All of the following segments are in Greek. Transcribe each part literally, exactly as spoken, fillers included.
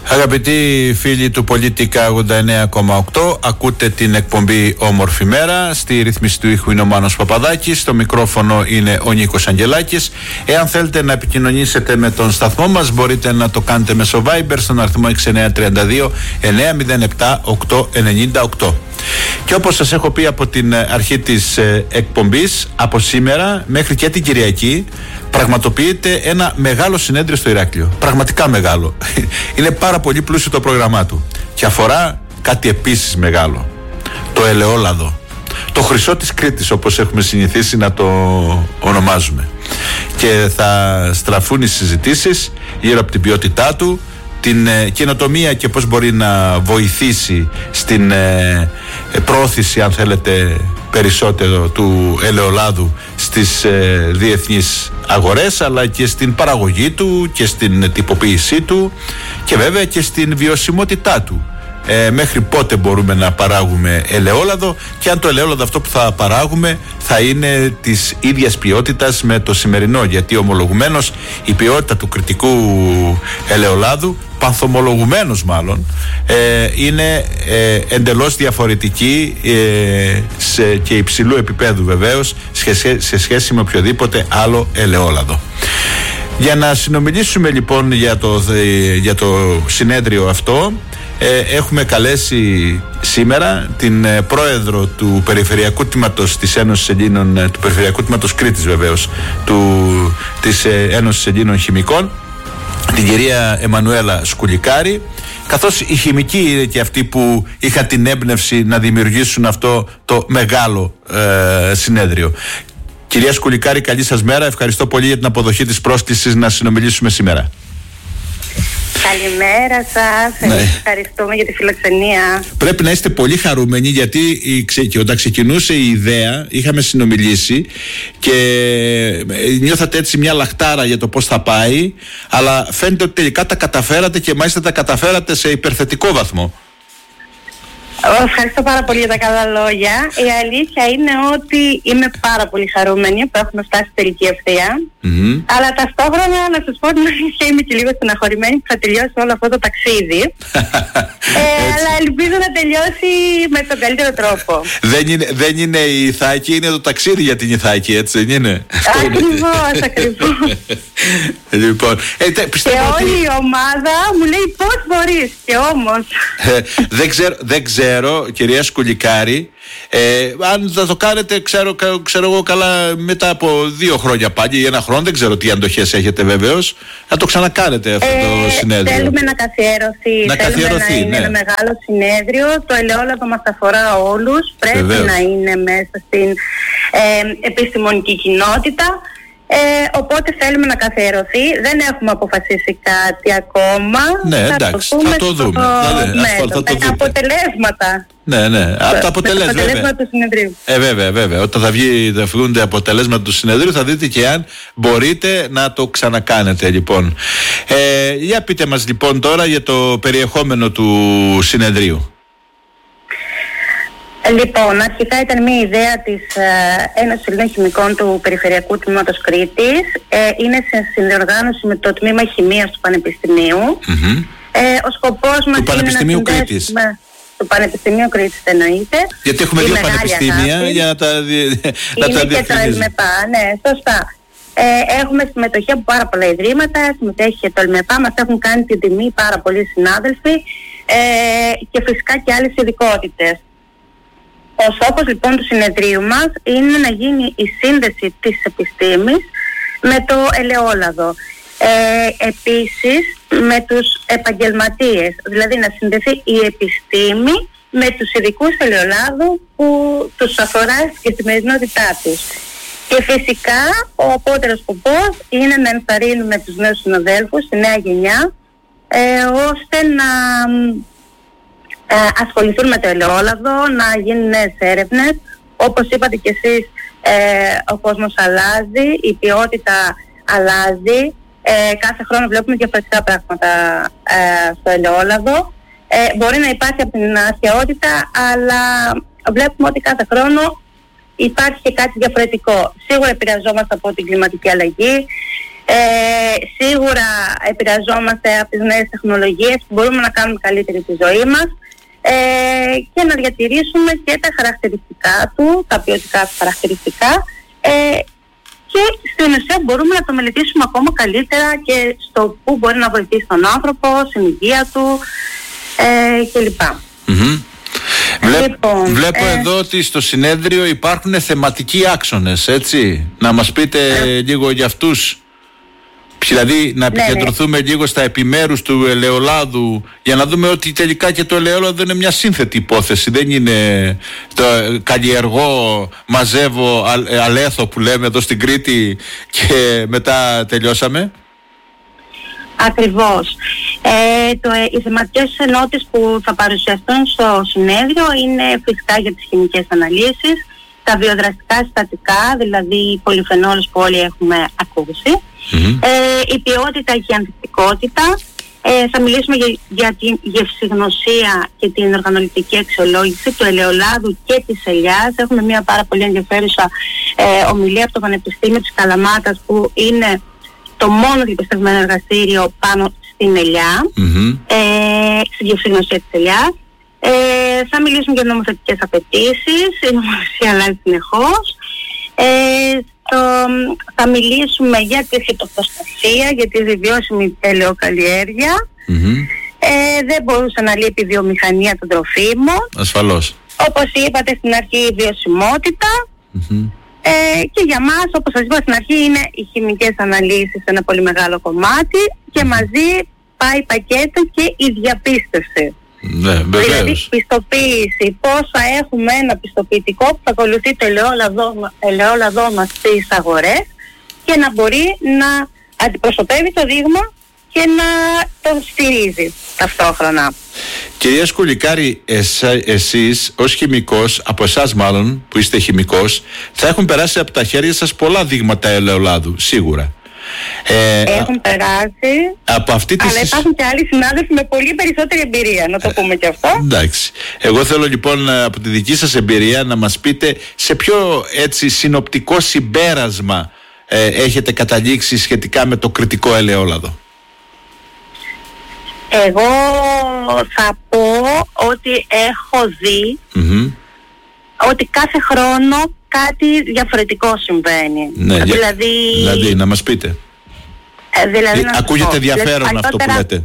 Αγαπητοί φίλοι του Πολίτικα ογδόντα εννέα κόμμα οκτώ, ακούτε την εκπομπή Όμορφη Μέρα. Στη ρύθμιση του ήχου είναι ο Μάνος Παπαδάκης, στο μικρόφωνο είναι ο Νίκος Αγγελάκης. Εάν θέλετε να επικοινωνήσετε με τον σταθμό μας, μπορείτε να το κάνετε μέσω Viber στον αριθμό έξι εννιά τρία δύο εννιά μηδέν επτά οκτώ εννιά οκτώ. Και όπως σας έχω πει από την αρχή της ε, εκπομπής, από σήμερα μέχρι και την Κυριακή πραγματοποιείται ένα μεγάλο συνέδριο στο Ηράκλειο. Πραγματικά μεγάλο. Είναι πάρα πολύ πλούσιο το πρόγραμμά του. Και αφορά κάτι επίσης μεγάλο. Το ελαιόλαδο. Το χρυσό της Κρήτης, όπως έχουμε συνηθίσει να το ονομάζουμε. Και θα στραφούν οι συζητήσεις γύρω από την ποιότητά του, την ε, καινοτομία και πώς μπορεί να βοηθήσει στην ε, ε, πρόθεση, αν θέλετε, περισσότερο του ελαιολάδου στις ε, διεθνείς αγορές, αλλά και στην παραγωγή του και στην τυποποίησή του και βέβαια και στην βιωσιμότητά του. Ε, μέχρι πότε μπορούμε να παράγουμε ελαιόλαδο και αν το ελαιόλαδο αυτό που θα παράγουμε θα είναι της ίδιας ποιότητας με το σημερινό, γιατί ομολογουμένως η ποιότητα του κρητικού ελαιολάδου, πανθομολογουμένως μάλλον, ε, είναι ε, εντελώς διαφορετική ε, σε, και υψηλού επίπεδου βεβαίως σε, σε σχέση με οποιοδήποτε άλλο ελαιόλαδο. Για να συνομιλήσουμε λοιπόν για το, για το συνέδριο αυτό, Ε, έχουμε καλέσει σήμερα την ε, πρόεδρο του Περιφερειακού Τμήματος της Ένωσης Ελλήνων, ε, του Περιφερειακού Τμήματος Κρήτης βεβαίως, του, της ε, Ένωσης Ελλήνων Χημικών, την κυρία Εμμανουέλα Σκουλικάρη, καθώς οι χημικοί είναι και αυτοί που είχαν την έμπνευση να δημιουργήσουν αυτό το μεγάλο ε, συνέδριο. Κυρία Σκουλικάρη, καλή σας μέρα. Ευχαριστώ πολύ για την αποδοχή της πρόσκλησης να συνομιλήσουμε σήμερα. Καλημέρα σας, ναι. Ευχαριστούμε για τη φιλοξενία. Πρέπει να είστε πολύ χαρούμενοι, γιατί και όταν ξεκινούσε η ιδέα είχαμε συνομιλήσει και νιώθατε έτσι μια λαχτάρα για το πώς θα πάει, αλλά φαίνεται ότι τελικά τα καταφέρατε και μάλιστα τα καταφέρατε σε υπερθετικό βαθμό. Ευχαριστώ πάρα πολύ για τα καλά λόγια. Η αλήθεια είναι ότι είμαι πάρα πολύ χαρούμενη που έχουμε φτάσει στη τελική ευθεία. Mm-hmm. Αλλά ταυτόχρονα να σας πω την αλήθεια, είμαι και λίγο στεναχωρημένη που θα τελειώσει όλο αυτό το ταξίδι. ε, αλλά ελπίζω να τελειώσει με τον καλύτερο τρόπο. Δεν είναι, δεν είναι η Ιθάκη, είναι το ταξίδι για την Ιθάκη, έτσι δεν είναι? Ακριβώς, ακριβώς. Λοιπόν, ε, τε, και ότι... όλη η ομάδα μου λέει πώς μπορείς, και όμως ε, δεν, ξέρω, δεν ξέρω, κυρία Σκουλικάρη, ε, αν θα το κάνετε, ξέρω, ξέρω εγώ καλά, μετά από δύο χρόνια πάλι ή ένα χρόνο, δεν ξέρω τι αντοχές έχετε βεβαίως, να το ξανακάνετε αυτό ε, το συνέδριο. Θέλουμε να καθιερωθεί, να, θέλουμε καθιερωθεί, να είναι ναι. ένα μεγάλο συνέδριο. Το ελαιόλαδο μας αφορά όλους, πρέπει βεβαίως να είναι μέσα στην ε, επιστημονική κοινότητα. Ε, οπότε θέλουμε να καθιερωθεί. Δεν έχουμε αποφασίσει κάτι ακόμα. Ναι, θα εντάξει, το θα το δούμε. Το... Ναι, ναι, θα το τα αποτελέσματα. Ναι, ναι, από τα αποτελέσματα, αποτελέσματα του συνεδρίου. Ε, βέβαια, βέβαια. Όταν θα, βγει, θα βγουν αποτελέσματα του συνεδρίου, θα δείτε και αν μπορείτε να το ξανακάνετε, λοιπόν. Ε, για πείτε μας, λοιπόν, τώρα για το περιεχόμενο του συνεδρίου. Λοιπόν, αρχικά ήταν μια ιδέα της ε, Ένωσης Ελλήνων Χημικών του Περιφερειακού Τμήματος Κρήτης. Ε, είναι σε συνδιοργάνωση με το Τμήμα Χημείας του Πανεπιστημίου. Mm-hmm. Ε, ο σκοπός μας του είναι να συνδέσουμε... Του Πανεπιστημίου Κρήτης εννοείται. Γιατί έχουμε δύο πανεπιστήμια αγάπη. Για να τα είναι και το ΕΛΜΕΠΑ, ναι, σωστά. Ε, έχουμε συμμετοχή από πάρα πολλά ιδρύματα, συμμετέχει και το ΕΛΜΕΠΑ, μας έχουν κάνει την τιμή πάρα πολλοί συνάδελφοι ε, και φυσικά και άλλες ειδικότητες. Ο στόχος λοιπόν του συνεδρίου μας είναι να γίνει η σύνδεση της επιστήμης με το ελαιόλαδο. Ε, επίσης με τους επαγγελματίες, δηλαδή να συνδεθεί η επιστήμη με τους ειδικούς ελαιολάδου που τους αφορά στην καθημερινότητά τους. Και φυσικά ο απότερος σκοπός είναι να ενθαρρύνουμε τους νέους συναδέλφους, τη νέα γενιά, ε, ώστε να ε, ασχοληθούν με το ελαιόλαδο, να γίνουν νέες έρευνες. Όπως είπατε κι εσείς, ε, ο κόσμος αλλάζει, η ποιότητα αλλάζει. Ε, κάθε χρόνο βλέπουμε διαφορετικά πράγματα ε, στο ελαιόλαδο. Ε, μπορεί να υπάρχει από την αρχαιότητα, αλλά βλέπουμε ότι κάθε χρόνο υπάρχει και κάτι διαφορετικό. Σίγουρα επηρεαζόμαστε από την κλιματική αλλαγή, Ε, σίγουρα επηρεαζόμαστε από τις νέες τεχνολογίες που μπορούμε να κάνουμε καλύτερη τη ζωή μας ε, και να διατηρήσουμε και τα χαρακτηριστικά του, τα ποιοτικά του χαρακτηριστικά ε, και στην ουσία μπορούμε να το μελετήσουμε ακόμα καλύτερα και στο που μπορεί να βοηθήσει τον άνθρωπο, στην υγεία του ε, κλπ. Mm-hmm. Βλέπ, λοιπόν, βλέπω ε, εδώ ότι στο συνέδριο υπάρχουν θεματικοί άξονες, έτσι. Να μας πείτε ε, λίγο για αυτούς. Δηλαδή να επικεντρωθούμε ναι, ναι. λίγο στα επιμέρους του ελαιολάδου για να δούμε ότι τελικά και το ελαιόλαδο είναι μια σύνθετη υπόθεση. Δεν είναι το καλλιεργώ, μαζεύω αλέθο που λέμε εδώ στην Κρήτη και μετά τελειώσαμε. Ακριβώς. Ε, το, οι θεματικές ενότητες που θα παρουσιαστούν στο συνέδριο είναι φυσικά για τις χημικές αναλύσεις, τα βιοδραστικά συστατικά, δηλαδή οι πολυφενόλες που όλοι έχουμε ακούσει, mm-hmm. ε, η ποιότητα και η ανθεκτικότητα. Ε, θα μιλήσουμε για, για την γευσηγνωσία και την οργανοληπτική αξιολόγηση του ελαιολάδου και της ελιάς. Έχουμε μια πάρα πολύ ενδιαφέρουσα ε, ομιλία από το Πανεπιστήμιο της Καλαμάτας που είναι το μόνο διαπιστευμένο εργαστήριο πάνω στην ελιά, mm-hmm. ε, στη γευσηγνωσία της ελιάς. Ε, θα μιλήσουμε για νομοθετικές απαιτήσεις, η νομοθεσία αλλάζει συνεχώς. Ε, το, θα μιλήσουμε για τη φυτοπροστασία, για τη βιώσιμη ελαιοκαλλιέργεια. Mm-hmm. Ε, δεν μπορούσε να λείπει η βιομηχανία των τροφίμων. Ασφαλώς. Όπως είπατε στην αρχή, η βιωσιμότητα. Mm-hmm. Ε, και για μας, όπως σας είπα στην αρχή, είναι οι χημικές αναλύσεις ένα πολύ μεγάλο κομμάτι και μαζί πάει πακέτο και η διαπίστευση. Ναι, δηλαδή πιστοποίηση, πώς θα έχουμε ένα πιστοποιητικό που θα ακολουθεί το ελαιόλαδό, ελαιόλαδό μας στις αγορές και να μπορεί να αντιπροσωπεύει το δείγμα και να το στηρίζει ταυτόχρονα. Κυρία Σκουλικάρη, εσά, εσείς ως χημικός, από εσάς μάλλον που είστε χημικός, θα έχουν περάσει από τα χέρια σας πολλά δείγματα ελαιολάδου, σίγουρα. Ε, έχουν περάσει, από αυτή τη αλλά υπάρχουν και άλλοι συνάδελφοι με πολύ περισσότερη εμπειρία, να το πούμε και αυτό. Εντάξει. Εγώ θέλω λοιπόν από τη δική σας εμπειρία να μας πείτε σε ποιο έτσι συνοπτικό συμπέρασμα ε, έχετε καταλήξει σχετικά με το κριτικό ελαιόλαδο. Εγώ θα πω ότι έχω δει mm-hmm. ότι κάθε χρόνο κάτι διαφορετικό συμβαίνει. Ναι, δηλαδή, δηλαδή να μας πείτε. Ε, δηλαδή, να ακούγεται πω, ενδιαφέρον δηλαδή, αυτό που λέτε.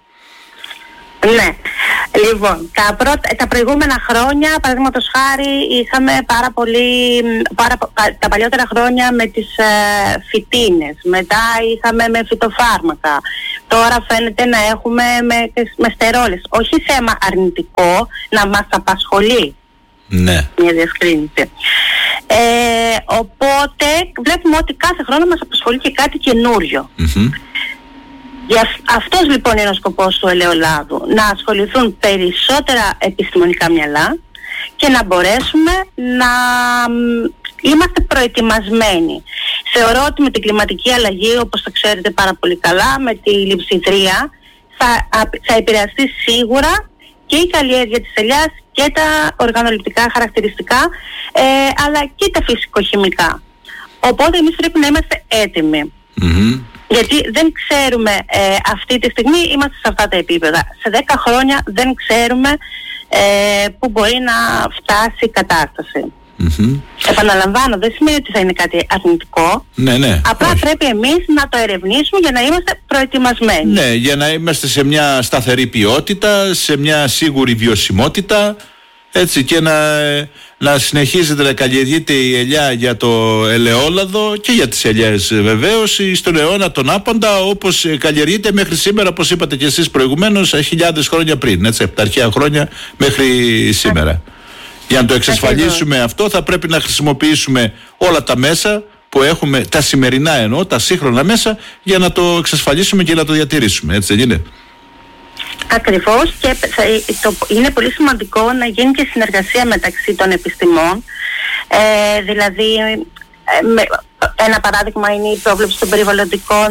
Ναι. Λοιπόν, τα, πρώτα, τα προηγούμενα χρόνια, παραδείγματος χάρη, είχαμε πάρα πολύ, πάρα, τα παλιότερα χρόνια με τις ε, φυτίνες, μετά είχαμε με φυτοφάρμακα, τώρα φαίνεται να έχουμε με, με στερόλες. Όχι θέμα αρνητικό, να μας απασχολεί. Ναι. Μια διευκρίνηση. Ε, οπότε βλέπουμε ότι κάθε χρόνο μας απασχολεί και κάτι καινούριο. Mm-hmm. Για αυτός λοιπόν είναι ο σκοπός του ελαιολάδου, να ασχοληθούν περισσότερα επιστημονικά μυαλά και να μπορέσουμε να είμαστε προετοιμασμένοι. Θεωρώ ότι με την κλιματική αλλαγή, όπως το ξέρετε πάρα πολύ καλά, με τη λειψιδρία θα, θα επηρεαστεί σίγουρα και η καλλιέργεια της ελιάς και τα οργανοληπτικά χαρακτηριστικά, ε, αλλά και τα φυσικοχημικά. Οπότε εμείς πρέπει να είμαστε έτοιμοι. Mm-hmm. Γιατί δεν ξέρουμε ε, αυτή τη στιγμή, είμαστε σε αυτά τα επίπεδα. Σε δέκα χρόνια δεν ξέρουμε ε, πού μπορεί να φτάσει η κατάσταση. Mm-hmm. Επαναλαμβάνω, δεν σημαίνει ότι θα είναι κάτι αρνητικό. Ναι, ναι, απλά όχι. Πρέπει εμείς να το ερευνήσουμε για να είμαστε προετοιμασμένοι. Ναι, για να είμαστε σε μια σταθερή ποιότητα, σε μια σίγουρη βιωσιμότητα, έτσι, και να, να συνεχίζεται να καλλιεργείται η ελιά για το ελαιόλαδο και για τις ελιές βεβαίως στον αιώνα τον άπαντα, όπως καλλιεργείται μέχρι σήμερα, όπως είπατε και εσείς προηγουμένως, χιλιάδες χρόνια πριν, έτσι, από τα αρχαία χρόνια μέχρι σήμερα. Για να το εξασφαλίσουμε αυτό θα πρέπει να χρησιμοποιήσουμε όλα τα μέσα που έχουμε, τα σημερινά εννοώ, τα σύγχρονα μέσα, για να το εξασφαλίσουμε και να το διατηρήσουμε, έτσι δεν είναι? Ακριβώς, και το, είναι πολύ σημαντικό να γίνει και συνεργασία μεταξύ των επιστημών, ε, δηλαδή ε, με, ένα παράδειγμα είναι η πρόβλεψη των περιβαλλοντικών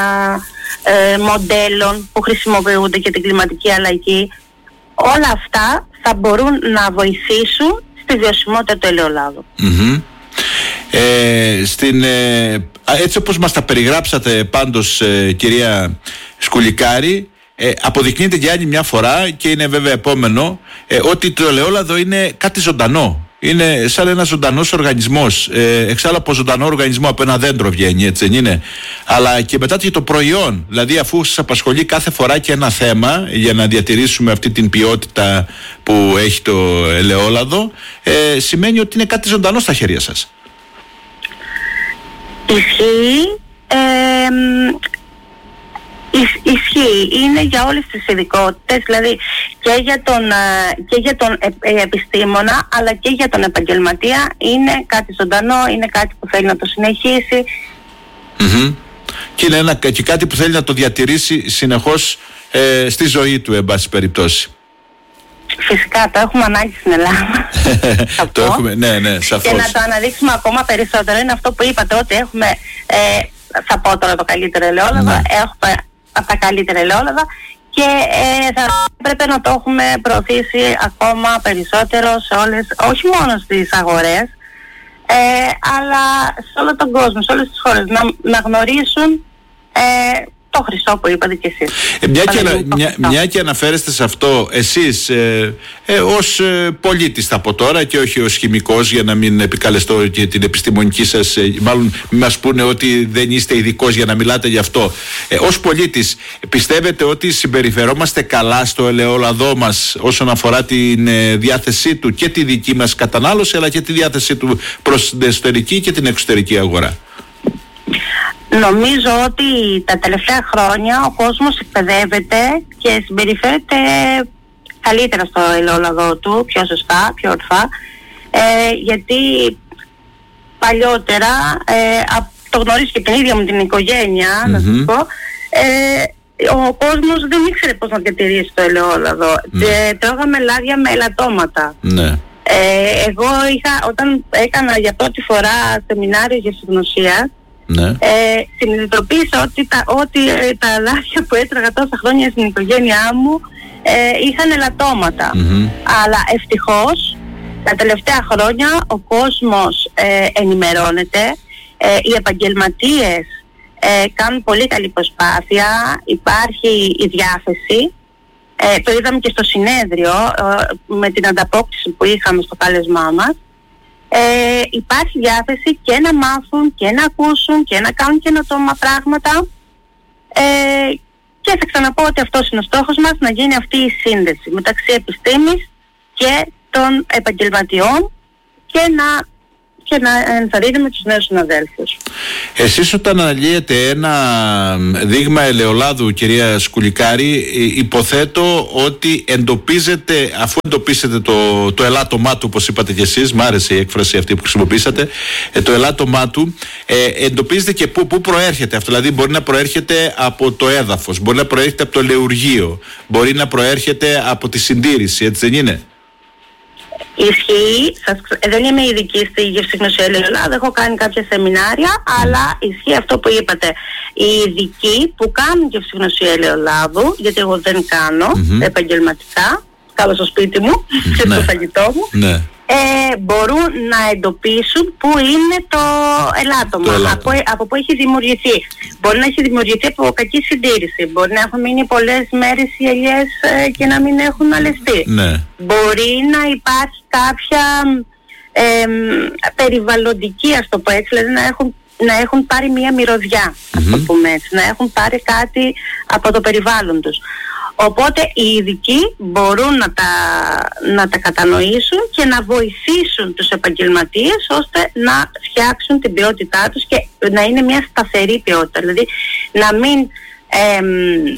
ε, μοντέλων που χρησιμοποιούνται για την κλιματική αλλαγή. Όλα αυτά θα μπορούν να βοηθήσουν στη βιωσιμότητα του ελαιολάδου. Mm-hmm. Ε, στην, ε, έτσι όπως μας τα περιγράψατε πάντως, ε, κυρία Σκουλικάρη, ε, αποδεικνύεται για άλλη μια φορά, και είναι βέβαια επόμενο, ε, ότι το ελαιόλαδο είναι κάτι ζωντανό. Είναι σαν ένας ζωντανός οργανισμός. Ε, εξάλλου από ζωντανό οργανισμό, από ένα δέντρο βγαίνει, έτσι δεν είναι? Αλλά και μετά και το προϊόν. Δηλαδή, αφού σας απασχολεί κάθε φορά και ένα θέμα για να διατηρήσουμε αυτή την ποιότητα που έχει το ελαιόλαδο, ε, σημαίνει ότι είναι κάτι ζωντανό στα χέρια σας. Ισχύει. Ε, Ισχύει, είναι για όλες τις ειδικότητες, δηλαδή και για τον, και για τον επιστήμονα αλλά και για τον επαγγελματία. Είναι κάτι ζωντανό, είναι κάτι που θέλει να το συνεχίσει. Mm-hmm. Και είναι ένα, και κάτι που θέλει να το διατηρήσει συνεχώς ε, στη ζωή του, εν πάση περιπτώσει. Φυσικά το έχουμε ανάγκη στην Ελλάδα. Το έχουμε, ναι, ναι, σαφώς. Και να το αναδείξουμε ακόμα περισσότερο είναι αυτό που είπατε, ότι έχουμε, ε, θα πω τώρα το καλύτερο ελαιόλαδο, ναι. Έχουμε από τα καλύτερα ελαιόλαδα και ε, θα πρέπει να το έχουμε προωθήσει ακόμα περισσότερο σε όλες, όχι μόνο στις αγορές, ε, αλλά σε όλο τον κόσμο, σε όλες τις χώρες, να, να γνωρίσουν ε, το χρυσό που είπατε κι εσείς. Ε, μια, και ανα, μια, μια και αναφέρεστε σε αυτό, εσείς ε, ε, ως ε, πολίτης θα πω τώρα και όχι ως χημικός, για να μην επικαλεστώ και την επιστημονική σας, ε, μάλλον μας πούνε ότι δεν είστε ειδικός για να μιλάτε γι' αυτό. Ε, ως πολίτης, πιστεύετε ότι συμπεριφερόμαστε καλά στο ελαιόλαδό μας όσον αφορά την ε, διάθεσή του και τη δική μας κατανάλωση, αλλά και τη διάθεσή του προς την εσωτερική και την εξωτερική αγορά? Νομίζω ότι τα τελευταία χρόνια ο κόσμος εκπαιδεύεται και συμπεριφέρεται καλύτερα στο ελαιόλαδο του, πιο σωστά, πιο ορθά, ε, γιατί παλιότερα, ε, το γνωρίζω και την ίδια μου την οικογένεια, mm-hmm. να σας πω, ε, ο κόσμος δεν ήξερε πώς να διατηρήσει το ελαιόλαδο. Mm. Ε, τρώγαμε λάδια με ελαττώματα. Mm. Ε, εγώ είχα, όταν έκανα για πρώτη φορά σεμινάριο γευσηγνωσία, ναι. Ε, συνειδητοποίησα ότι τα, ότι, ε, τα λάδια που έτρωγα τόσα χρόνια στην οικογένειά μου ε, είχαν ελαττώματα. Mm-hmm. Αλλά ευτυχώς τα τελευταία χρόνια ο κόσμος ε, ενημερώνεται, ε, οι επαγγελματίες ε, κάνουν πολύ καλή προσπάθεια, υπάρχει η διάθεση. Ε, το είδαμε και στο συνέδριο ε, με την ανταπόκριση που είχαμε στο κάλεσμά μας. Ε, υπάρχει διάθεση και να μάθουν και να ακούσουν και να κάνουν καινοτόμα πράγματα, ε, και θα ξαναπώ ότι αυτός είναι ο στόχος μας, να γίνει αυτή η σύνδεση μεταξύ επιστήμης και των επαγγελματιών και να, και να ενθαρρύνουμε τους νέους συναδέλφους. Εσείς όταν αναλύετε ένα δείγμα ελαιολάδου, κυρία Σκουλικάρη, υποθέτω ότι εντοπίζετε, αφού εντοπίσετε το, το ελάττωμά του, όπως είπατε κι εσείς, μ' άρεσε η έκφραση αυτή που χρησιμοποίησατε, το ελάττωμά του, ε, εντοπίζετε και πού, πού προέρχεται αυτό. Δηλαδή μπορεί να προέρχεται από το έδαφος, μπορεί να προέρχεται από το ελαιουργείο, μπορεί να προέρχεται από τη συντήρηση, έτσι δεν είναι? Ισχύει, σας, δεν είμαι ειδική στη γευσηγνωσία ελαιολάδου, έχω κάνει κάποια σεμινάρια, αλλά ισχύει αυτό που είπατε. Οι ειδικοί που κάνουν γευσηγνωσία ελαιολάδου, γιατί εγώ δεν κάνω mm-hmm. επαγγελματικά, κάνω στο σπίτι μου και στο φαγητό μου, ναι. ε, μπορούν να εντοπίσουν πού είναι το ελάττωμα, από, από πού έχει δημιουργηθεί. Μπορεί να έχει δημιουργηθεί από κακή συντήρηση, μπορεί να έχουν μείνει πολλές μέρες οι ελιές ε, και να μην έχουν αλεστεί. Ναι. Μπορεί να υπάρχει κάποια ε, περιβαλλοντική, ας το πω έτσι, δηλαδή να έχουν, να έχουν πάρει μία μυρωδιά, mm-hmm. ας το πούμε έτσι, να έχουν πάρει κάτι από το περιβάλλον τους. Οπότε οι ειδικοί μπορούν να τα, να τα κατανοήσουν και να βοηθήσουν τους επαγγελματίες ώστε να φτιάξουν την ποιότητά τους και να είναι μια σταθερή ποιότητα. Δηλαδή να μην εμ,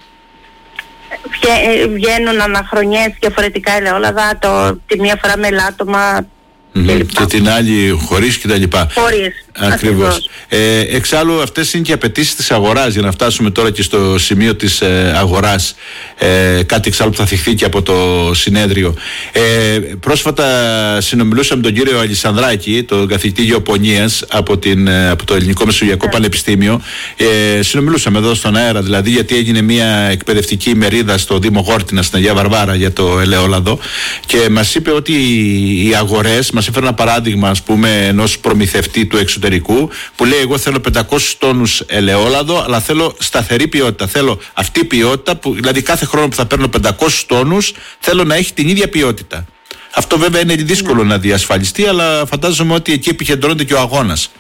βγαίνουν αναχρονιές διαφορετικά ελαιόλαδα, το, τη μία φορά με ελάττωμα. Mm-hmm. Και την άλλη χωρίς και τα λοιπά. Χωρίς. Ακριβώς. Ε, εξάλλου αυτές είναι και οι απαιτήσεις της αγοράς, για να φτάσουμε τώρα και στο σημείο της ε, αγοράς, ε, κάτι εξάλλου που θα θυχθεί και από το συνέδριο. Ε, πρόσφατα συνομιλούσαμε τον κύριο Αλισανδράκη, τον καθηγητή γεωπονίας από, την, από το Ελληνικό Μεσογειακό yeah. Πανεπιστήμιο. Ε, συνομιλούσαμε εδώ στον αέρα, δηλαδή, γιατί έγινε μια εκπαιδευτική ημερίδα στο Δήμο Γόρτινα στην Αγία Βαρβάρα για το ελαιόλαδο, και μας είπε ότι οι αγορές, μας έφερε ένα παράδειγμα, ας πούμε, ενός προμηθευτή του εξωτερικού που λέει: εγώ θέλω πεντακόσιους τόνους ελαιόλαδο, αλλά θέλω σταθερή ποιότητα. Θέλω αυτή η ποιότητα, που, δηλαδή κάθε χρόνο που θα παίρνω πεντακόσιους τόνους, θέλω να έχει την ίδια ποιότητα. Αυτό βέβαια είναι δύσκολο yeah. να διασφαλιστεί, αλλά φαντάζομαι ότι εκεί επικεντρώνεται και ο αγώνας.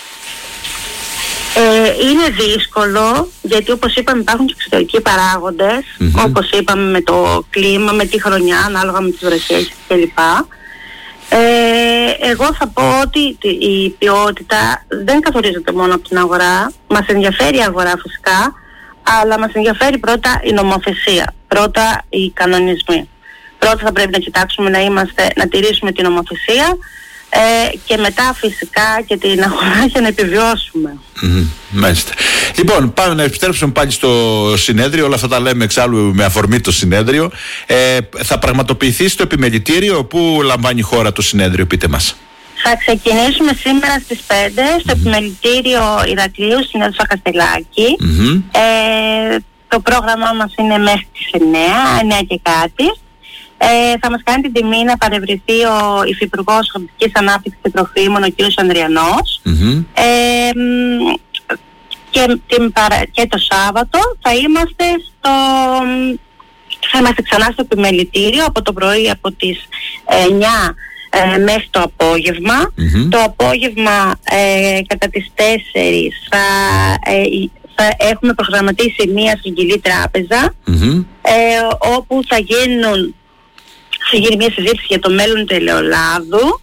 Ε, είναι δύσκολο, γιατί όπως είπαμε υπάρχουν και εξωτερικοί παράγοντες, mm-hmm. όπως είπαμε με το κλίμα, με τη χρονιά, ανάλογα με τις βροχές κλπ. Ε, εγώ θα πω ότι η ποιότητα δεν καθορίζεται μόνο από την αγορά. Μας ενδιαφέρει η αγορά φυσικά, αλλά μας ενδιαφέρει πρώτα η νομοθεσία, πρώτα οι κανονισμοί. Πρώτα θα πρέπει να κοιτάξουμε να, είμαστε, να τηρήσουμε την νομοθεσία, ε, και μετά φυσικά και την αγορά για να επιβιώσουμε. Mm-hmm. Μάλιστα. Λοιπόν, πάμε να επιστρέψουμε πάλι στο συνέδριο. Όλα αυτά τα λέμε εξάλλου με αφορμή το συνέδριο. Ε, θα πραγματοποιηθεί στο επιμελητήριο. Πού λαμβάνει η χώρα το συνέδριο, πείτε μας? Θα ξεκινήσουμε σήμερα στις πέντε στο mm-hmm. επιμελητήριο Ηρακλείου στην αίθουσα Καστελάκη. Mm-hmm. Ε, το πρόγραμμά μας είναι μέχρι τις εννιά, εννιά και κάτι. Ε, θα μας κάνει την τιμή να παρευρεθεί ο Υφυπουργός Αγροτικής Ανάπτυξης και Τροφίμων, ο κ. Ανδριανός. Mm-hmm. Ε, και, την παρα... και το Σάββατο θα είμαστε στο... θα είμαστε ξανά στο επιμελητήριο από το πρωί, από τις εννιά ε, μέχρι το απόγευμα. Mm-hmm. Το απόγευμα ε, κατά τις τέσσερις θα, ε, θα έχουμε προγραμματίσει μία συγγυλή τράπεζα, mm-hmm. ε, όπου θα γίνουν θα γίνει μια συζήτηση για το μέλλον του ελαιολάδου.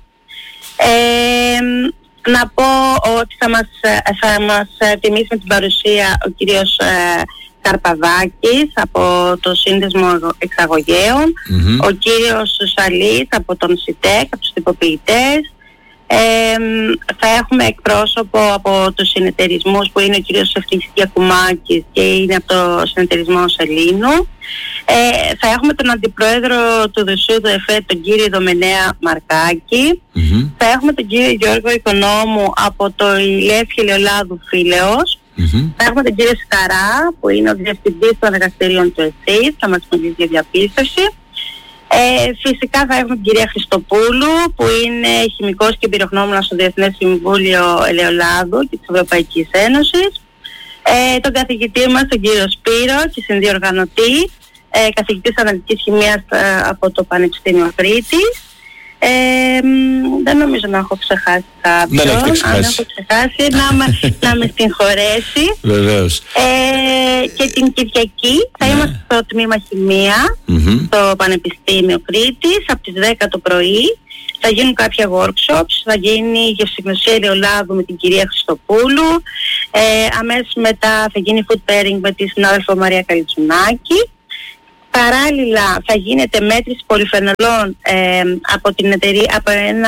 Ε, να πω ότι θα μας, θα μας τιμήσει με την παρουσία ο κύριος ε, Καρπαδάκης από το Σύνδεσμο Εξαγωγέων, mm-hmm. ο κύριος Σαλής από τον ΣΥΤΕΚ, από τους τυποποιητές. Ε, θα έχουμε εκπρόσωπο από τους συνεταιρισμούς που είναι ο κύριος Ευτυχής Γιακουμάκης και είναι από το συνεταιρισμό Σελήνου. Ε, θα έχουμε τον αντιπρόεδρο του ΔΣΟΥ ΕΦΕ, τον κύριο Δομενέα Μαρκάκη. Mm-hmm. Θα έχουμε τον κύριο Γιώργο Οικονόμου από το Ηλέφη Ελαιολάδου Φίλεος. Mm-hmm. Θα έχουμε τον κύριο Σκαρά που είναι ο διευθυντής των εργαστηρίων του ΕΣΥ, θα μας μιλήσει για διαπίστωση. Ε, φυσικά θα έχουμε την κυρία Χριστοπούλου που είναι χημικός και εμπειρογνώμονας στο Διεθνές Συμβούλιο Ελαιολάδου και της Ευρωπαϊκής Ένωσης. Ε, τον καθηγητή μας, τον κύριο Σπύρο, και συνδιοργανωτή, ε, καθηγητής αναλυτικής χημίας ε, από το Πανεπιστήμιο Κρήτης. Ε, δεν νομίζω να έχω ξεχάσει κάποιον. Αν έχω ξεχάσει να, με, να με συγχωρέσει. Βεβαίως. Ε, και την Κυριακή θα είμαστε στο τμήμα χημεία, mm-hmm. στο Πανεπιστήμιο Κρήτης, από τις δέκα το πρωί. Θα γίνουν κάποια workshops, θα γίνει η γευσηγνωσία ελαιολάδου με την κυρία Χριστοπούλου. Ε, αμέσως μετά θα γίνει food pairing με τη συνάδελφο Μαρία Καλιτσουνάκη. Παράλληλα θα γίνεται μέτρηση πολυφενολών ε, από, την εταιρεία, από ένα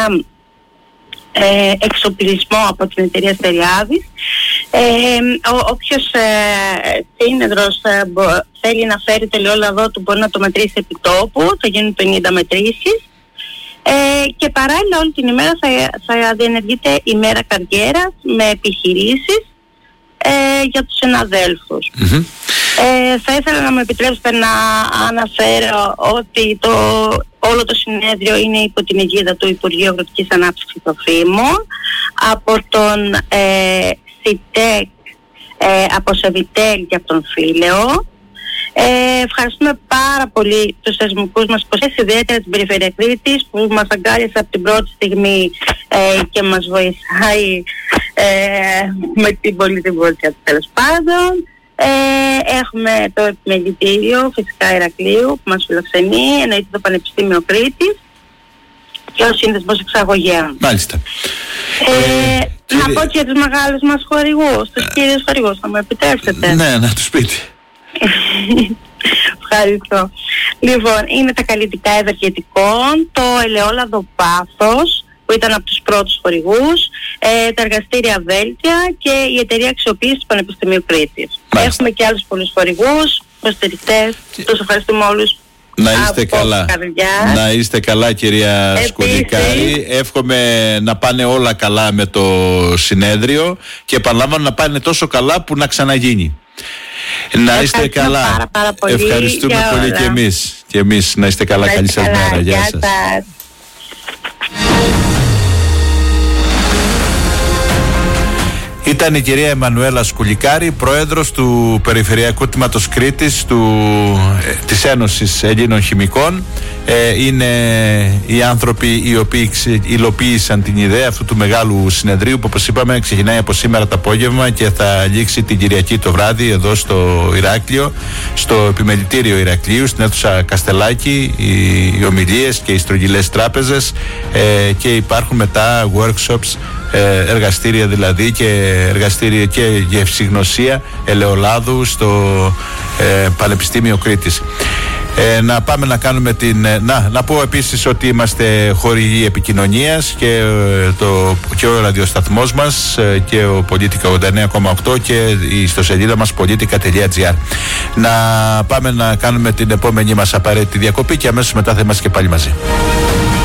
ε, εξοπλισμό από την εταιρεία Στεριάδης. Ε, ο, όποιος ε, σύνεδρος ε, μπο, θέλει να φέρει το ελαιόλαδό του μπορεί να το μετρήσει επί τόπου, θα γίνουν πενήντα μετρήσεις. Ε, και παράλληλα όλη την ημέρα θα, θα διενεργείται η μέρα καριέρας με επιχειρήσεις ε, για τους συναδέλφους. Mm-hmm. Ε, θα ήθελα να μου επιτρέψετε να αναφέρω ότι το, όλο το συνέδριο είναι υπό την αιγίδα του Υπουργείου Αγροτικής Ανάπτυξης και Τροφίμων, από τον ε, ΣΥΤΕΚ, ε, από Σεβιτέλ και από τον Φίλεο. Ε, ευχαριστούμε πάρα πολύ τους θεσμικούς μας υποστήρικτες, ιδιαίτερα την Περιφέρεια Κρήτης που μας αγκάλιασε από την πρώτη στιγμή ε, και μας βοηθάει ε, με την πολιτικότητα τέλος πάντων. Ε, έχουμε το επιμελητήριο φυσικά Ηρακλείου που μας φιλοξενεί, εννοείται το Πανεπιστήμιο Κρήτης και ο Σύνδεσμος Εξαγωγέων. Μάλιστα. Ε, ε, να κύριε... πω και τους μεγάλους μας χορηγούς, τους ε... κύριους χορηγούς, θα μου επιτρέψετε. Ναι, να τους πείτε. Ευχαριστώ. Λοιπόν, είναι τα καλλιτικά ευεργετικών, το ελαιόλαδο Πάθος, που ήταν από τους πρώτους χορηγούς, ε, τα εργαστήρια Βέλτια και η εταιρεία αξιοποίησης του Πανεπιστημίου Κρήτης. Μάλιστα. Έχουμε και άλλους πολλούς χορηγούς, υποστηρικτές, τους ευχαριστούμε όλους. Να είστε καλά. Να είστε καλά, κυρία Επίσης. Σκουλικάρη. Εύχομαι να πάνε όλα καλά με το συνέδριο και επαναλαμβάνω να πάνε τόσο καλά που να ξαναγίνει. Να είστε καλά. Πάρα, πάρα πολύ. Ευχαριστούμε πολύ όλα. και εμείς. Και εμείς να είστε καλά. Να Καλή σας μέρα. Γεια σας. σας. Ήταν η κυρία Εμμανουέλα Σκουλικάρη, πρόεδρος του Περιφερειακού Τμήματος Κρήτης του, ε, της Ένωσης Ελλήνων Χημικών. Ε, είναι οι άνθρωποι οι οποίοι υλοποίησαν την ιδέα αυτού του μεγάλου συνεδρίου που, όπως είπαμε, ξεκινάει από σήμερα το απόγευμα και θα λήξει την Κυριακή το βράδυ εδώ στο Ηράκλειο, στο επιμελητήριο Ηρακλείου, στην αίθουσα Καστελάκη, οι, οι ομιλίες και οι στρογγυλές τράπεζες, ε, και υπάρχουν μετά workshops, εργαστήρια δηλαδή, και εργαστήρια και γευσηγνωσία ελαιολάδου στο ε, Πανεπιστήμιο Κρήτης. Ε, να πάμε να κάνουμε την... Να, να πω επίσης ότι είμαστε χορηγοί επικοινωνίας και, ε, το, και ο ραδιοσταθμός μας ε, και ο Πολίτικα ογδόντα εννέα κόμμα οκτώ και η ιστοσελίδα μας πολίτικα τελεία τζι άρ. Να πάμε να κάνουμε την επόμενη μας απαραίτητη διακοπή και αμέσως μετά θα είμαστε και πάλι μαζί.